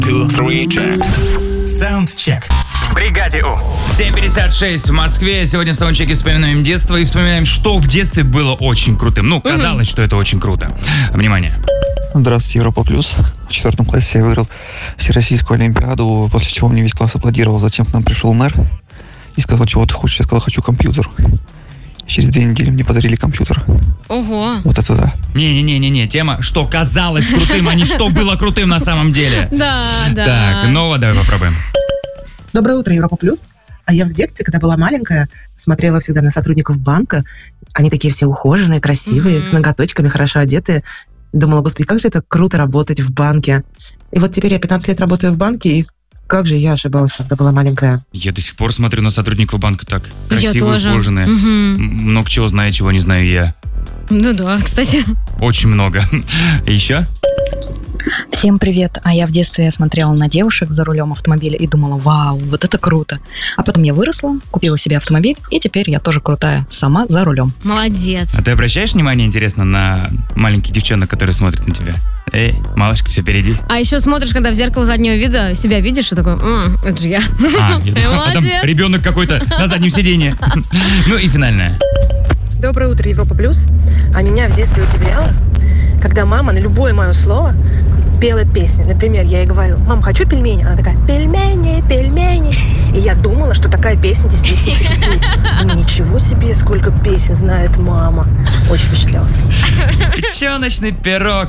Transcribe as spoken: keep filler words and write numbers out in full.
two, three, check. Soundcheck. В бригаде У. семь пятьдесят шесть в Москве. Сегодня в саундчеке вспоминаем детство и вспоминаем, что в детстве было очень крутым. Ну, казалось, mm-hmm. что это очень круто. Внимание. Здравствуйте, Европа Плюс. В четвертом классе я выиграл Всероссийскую Олимпиаду, после чего мне весь класс аплодировал. Затем к нам пришел мэр и сказал, чего ты хочешь. Я сказал, хочу компьютер. Через две недели мне подарили компьютер. Ого. Вот это да. Не-не-не-не, тема, что казалось крутым, а не что было крутым на самом деле. Да, да. Так, Нова, давай попробуем. Доброе утро, Европа Плюс. А я в детстве, когда была маленькая, смотрела всегда на сотрудников банка. Они такие все ухоженные, красивые, mm-hmm. с ноготочками, хорошо одетые. Думала, господи, как же это круто работать в банке. И вот теперь я пятнадцать лет работаю в банке, и как же я ошибалась, когда была маленькая. Я до сих пор смотрю на сотрудников банка так. Я Красивые, тоже. ухоженные. Угу. Много чего знаю, чего не знаю я. Ну да, кстати. Очень много. Еще? Всем привет. А я в детстве смотрела на девушек за рулем автомобиля и думала, вау, вот это круто. А потом я выросла, купила себе автомобиль, и теперь я тоже крутая, сама за рулем. Молодец. А ты обращаешь внимание, интересно, на маленьких девчонок, которые смотрят на тебя? Эй, малышка, все впереди. А еще смотришь, когда в зеркало заднего вида себя видишь, и такой, м, это же я. А, а там ребенок какой-то на заднем сиденье. Ну и финальное. Доброе утро, Европа Плюс. А меня в детстве удивляло, когда мама на любое мое слово пела песни. Например, я ей говорю, мам, хочу пельмени. Она такая, пельмени, пельмени. И я думала, что такая песня действительно существует. Ну, ничего себе, сколько песен знает мама. Очень впечатлялась. Печеночный пирог.